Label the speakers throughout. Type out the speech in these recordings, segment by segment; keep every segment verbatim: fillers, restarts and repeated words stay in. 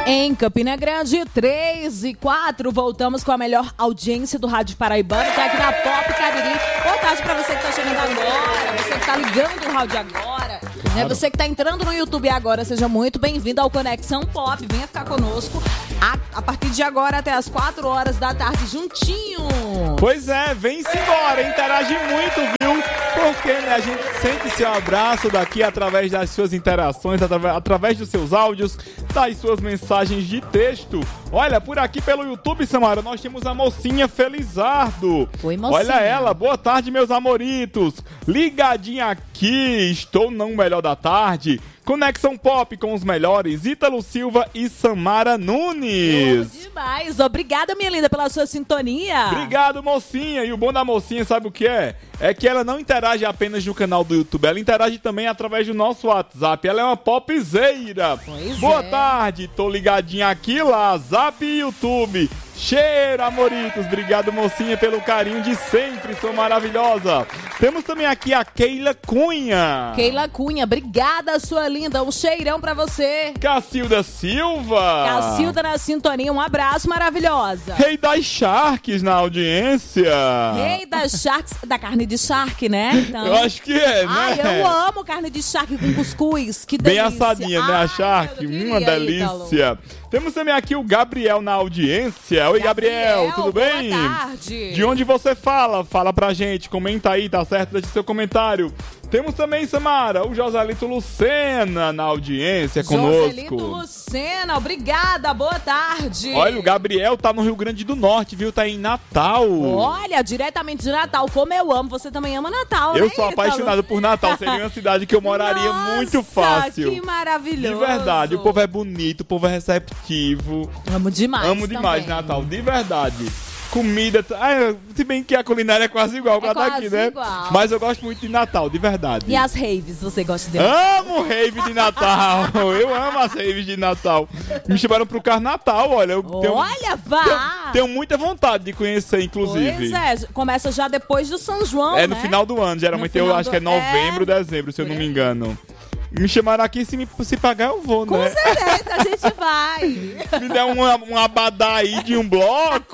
Speaker 1: Em Campina Grande, três e quatro, voltamos com a melhor audiência do Rádio Paraibano, tá aqui na Pop Cariri. Boa tarde pra você que tá chegando agora, você que tá ligando o rádio agora, claro. né? Você que tá entrando no YouTube agora, seja muito bem-vindo ao Conexão Pop, venha ficar conosco a, a partir de agora até as quatro horas da tarde, juntinho.
Speaker 2: Pois é, vem-se embora, interage muito, viu? Porque né, a gente sente seu abraço daqui através das suas interações, através, através dos seus áudios, das suas mensagens de texto. Olha, por aqui pelo YouTube, Samara, nós temos a mocinha Felizardo.
Speaker 1: Oi, mocinha.
Speaker 2: Olha ela, boa tarde, meus amoritos. Ligadinha aqui, estou no melhor da tarde. Conexão Pop com os melhores, Ítalo Silva e Samara Nunes.
Speaker 1: Oh, demais, obrigada, minha linda, pela sua sintonia.
Speaker 2: Obrigado, mocinha. E o bom da mocinha, sabe o que é? É que ela não interage apenas no canal do YouTube, ela interage também através do nosso WhatsApp. Ela é uma popzeira.
Speaker 1: Pois
Speaker 2: Boa
Speaker 1: é.
Speaker 2: tarde, tô ligadinha aqui lá, Zap e YouTube. Cheiro, amoritos. Obrigado, mocinha, pelo carinho de sempre. Sou maravilhosa. Temos também aqui a Keila Cunha.
Speaker 1: Keila Cunha, obrigada, sua linda. Um cheirão pra você.
Speaker 2: Cacilda Silva.
Speaker 1: Cacilda na sintonia, um abraço, maravilhosa.
Speaker 2: Rei das Sharks na audiência.
Speaker 1: Rei das Sharks, da carne de charque, né? Então...
Speaker 2: Eu acho que é, né?
Speaker 1: Ai, eu amo carne de charque com cuscuz, que
Speaker 2: Bem
Speaker 1: delícia.
Speaker 2: assadinha, né, a
Speaker 1: Ai,
Speaker 2: charque?
Speaker 1: eu
Speaker 2: Uma
Speaker 1: queria,
Speaker 2: delícia.
Speaker 1: Ítalo.
Speaker 2: Temos também aqui o Gabriel na audiência. Oi, Gabriel,
Speaker 1: Gabriel,
Speaker 2: tudo bem?
Speaker 1: boa tarde.
Speaker 2: De onde você fala? Fala pra gente, comenta aí, tá certo? Deixa seu comentário. Temos também, Samara, o Joselito Lucena na audiência conosco.
Speaker 1: Joselito Lucena, obrigada, boa tarde.
Speaker 2: Olha, o Gabriel tá no Rio Grande do Norte, viu? Tá em Natal.
Speaker 1: Olha, diretamente de Natal, como eu amo. Você também ama Natal,
Speaker 2: Eu
Speaker 1: né,
Speaker 2: sou
Speaker 1: Ítalo?
Speaker 2: apaixonado por Natal. Seria uma cidade que eu moraria
Speaker 1: Nossa,
Speaker 2: muito fácil.
Speaker 1: Que maravilhoso.
Speaker 2: De verdade, o povo é bonito, o povo é receptivo.
Speaker 1: Amo demais.
Speaker 2: Amo demais
Speaker 1: também.
Speaker 2: Natal, de verdade. Comida, ah, se bem que a culinária é quase igual com a
Speaker 1: quase
Speaker 2: daqui, né?
Speaker 1: igual.
Speaker 2: Mas eu gosto muito de Natal, de verdade.
Speaker 1: E as raves, você gosta delas?
Speaker 2: Amo rave de Natal. Eu amo as raves de Natal. Me chamaram pro Carnatal, olha. Eu tenho,
Speaker 1: Olha, vá!
Speaker 2: tenho, tenho muita vontade de conhecer, inclusive.
Speaker 1: Pois é, começa já depois do São João,
Speaker 2: É
Speaker 1: né?
Speaker 2: no final do ano, geralmente
Speaker 1: No
Speaker 2: eu
Speaker 1: final
Speaker 2: acho
Speaker 1: do-
Speaker 2: que é novembro,
Speaker 1: é.
Speaker 2: dezembro, se eu
Speaker 1: Por
Speaker 2: não me
Speaker 1: aí.
Speaker 2: engano. Me chamaram aqui, se, me, se pagar eu vou,
Speaker 1: Com
Speaker 2: né?
Speaker 1: certeza, a gente vai.
Speaker 2: Me der um, um abadá aí de um bloco,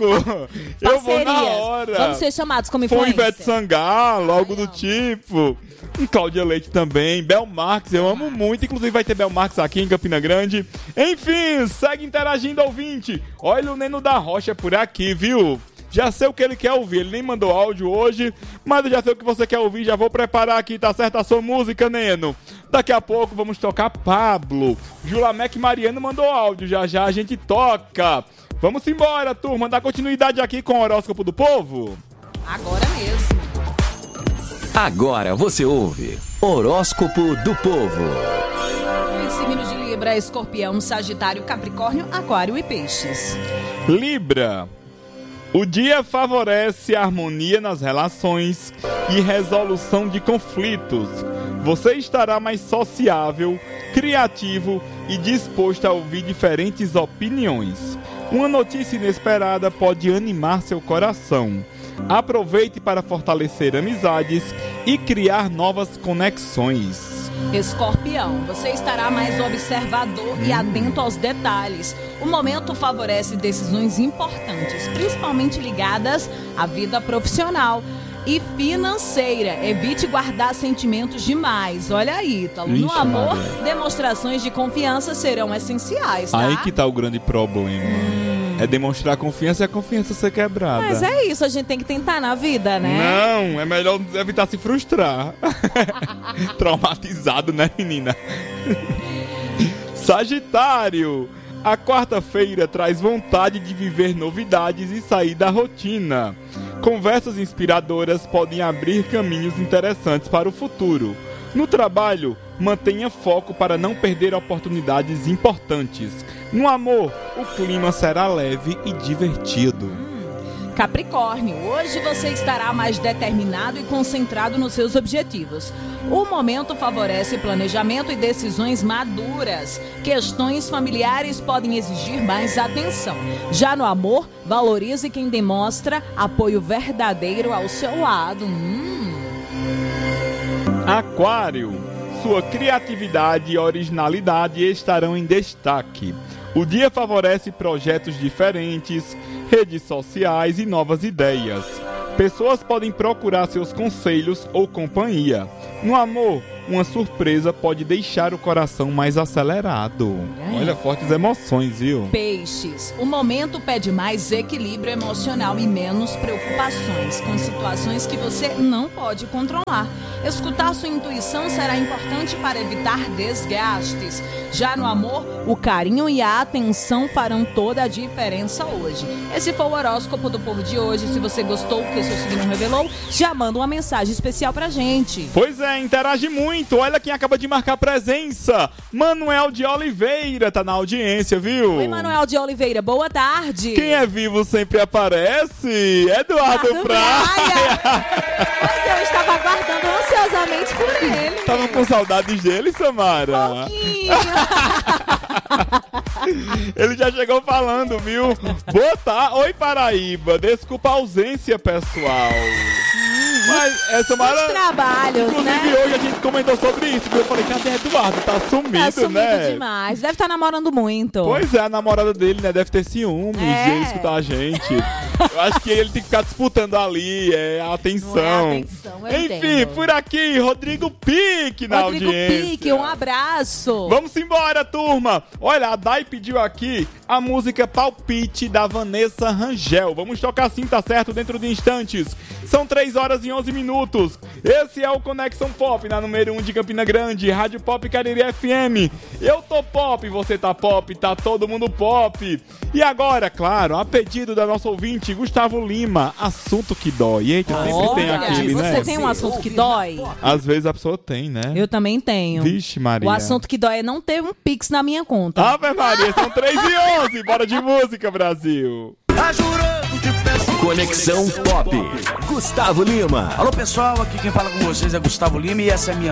Speaker 2: eu vou na
Speaker 1: Parcerias.
Speaker 2: hora.
Speaker 1: Vamos ser chamados como
Speaker 2: Foi
Speaker 1: influencer.
Speaker 2: Ivete Sangalo, algo do tipo. Um Cláudia Leite também, Bel Marques, eu amo muito. Inclusive vai ter Bel Marques aqui em Campina Grande. Enfim, segue interagindo, ouvinte. Olha o Neno da Rocha por aqui, viu? Já sei o que ele quer ouvir, ele nem mandou áudio hoje, mas eu já sei o que você quer ouvir, já vou preparar aqui, tá certo? A sua música, Neno. Daqui a pouco vamos tocar Pablo. Julamec Mariano mandou áudio, já já a gente toca. Vamos embora, turma, dar continuidade aqui com o Horóscopo do Povo.
Speaker 1: Agora mesmo.
Speaker 3: Agora você ouve Horóscopo do Povo.
Speaker 1: Os signos de Libra, Escorpião, Sagitário, Capricórnio, Aquário e Peixes.
Speaker 2: Libra. O dia favorece a harmonia nas relações e resolução de conflitos. Você estará mais sociável, criativo e disposto a ouvir diferentes opiniões. Uma notícia inesperada pode animar seu coração. Aproveite para fortalecer amizades e criar novas conexões.
Speaker 1: Escorpião, você estará mais observador e atento aos detalhes. O momento favorece decisões importantes, principalmente ligadas à vida profissional e financeira. Evite guardar sentimentos demais. Olha aí, Ítalo. No
Speaker 2: Ixi,
Speaker 1: amor,
Speaker 2: Maria.
Speaker 1: demonstrações de confiança serão essenciais, tá?
Speaker 2: Aí que tá o grande problema.
Speaker 1: Hum.
Speaker 2: É demonstrar confiança e a confiança ser quebrada.
Speaker 1: Mas é isso, a gente tem que tentar na vida, né?
Speaker 2: Não, é melhor evitar se frustrar. Traumatizado, né, menina? Sagitário. A quarta-feira traz vontade de viver novidades e sair da rotina. Conversas inspiradoras podem abrir caminhos interessantes para o futuro. No trabalho, mantenha foco para não perder oportunidades importantes. No amor, o clima será leve e divertido.
Speaker 1: Capricórnio, hoje você estará mais determinado e concentrado nos seus objetivos. O momento favorece planejamento e decisões maduras. Questões familiares podem exigir mais atenção. Já no amor, valorize quem demonstra apoio verdadeiro ao seu lado. Hum.
Speaker 2: Aquário. sua criatividade e originalidade estarão em destaque. O dia favorece projetos diferentes, redes sociais e novas ideias. Pessoas podem procurar seus conselhos ou companhia. No amor, uma surpresa pode deixar o coração mais acelerado.
Speaker 1: É.
Speaker 2: Olha, fortes emoções, viu?
Speaker 1: Peixes, o momento pede mais equilíbrio emocional e menos preocupações com situações que você não pode controlar. Escutar sua intuição será importante para evitar desgastes. Já no amor, o carinho e a atenção farão toda a diferença hoje. Esse foi o horóscopo do povo de hoje. Se você gostou do que o seu signo revelou, já manda uma mensagem especial pra gente.
Speaker 2: Pois é, interage muito. Olha quem acaba de marcar presença. Manuel de Oliveira tá na audiência, viu?
Speaker 1: Oi, Manuel de Oliveira, boa tarde.
Speaker 2: Quem é vivo sempre aparece. Eduardo
Speaker 1: Eduardo
Speaker 2: Praia.
Speaker 1: Praia. Pois eu estava aguardando ansiosamente por ele.
Speaker 2: Tava com saudades dele, Samara?
Speaker 1: Pouquinho.
Speaker 2: Ele já chegou falando, viu? Boa tarde. Oi, Paraíba. Desculpa a ausência, pessoal. Mas essa Mara...
Speaker 1: Os trabalhos,
Speaker 2: Inclusive,
Speaker 1: né?
Speaker 2: hoje a gente comentou sobre isso. Eu falei, cadê Eduardo? Tá sumido,
Speaker 1: Tá sumido
Speaker 2: né?
Speaker 1: demais. Deve estar namorando muito.
Speaker 2: Pois é, a namorada dele, né? Deve ter ciúmes
Speaker 1: É.
Speaker 2: de ele escutar a gente. Eu acho que ele tem que ficar disputando ali, é a atenção.
Speaker 1: Não é a atenção, eu
Speaker 2: Enfim,
Speaker 1: entendo.
Speaker 2: por aqui, Rodrigo Pique na
Speaker 1: Rodrigo
Speaker 2: audiência.
Speaker 1: Pique, um abraço.
Speaker 2: Vamos embora, turma! Olha, a Dai pediu aqui a música Palpite da Vanessa Rangel. Vamos tocar sim, tá certo? Dentro de instantes. São três horas e onze minutos. Esse é o Conexão Pop, na número um de Campina Grande, Rádio Pop Cariri F M. Eu tô pop, você tá pop, tá todo mundo pop. E agora, claro, a pedido da nossa ouvinte, Gustavo Lima, Assunto que Dói. Eita, sempre
Speaker 1: Olha,
Speaker 2: tem aquele,
Speaker 1: você
Speaker 2: né?
Speaker 1: tem um assunto que dói?
Speaker 2: Às vezes a pessoa tem, né?
Speaker 1: Eu também tenho.
Speaker 2: Vixe, Maria.
Speaker 1: O assunto que dói é não ter um Pix na minha conta.
Speaker 2: Ave Maria, são três e onze. Bora de música, Brasil.
Speaker 3: Conexão Pop. Gustavo Lima.
Speaker 4: Alô pessoal, aqui quem fala com vocês é Gustavo Lima e essa é a minha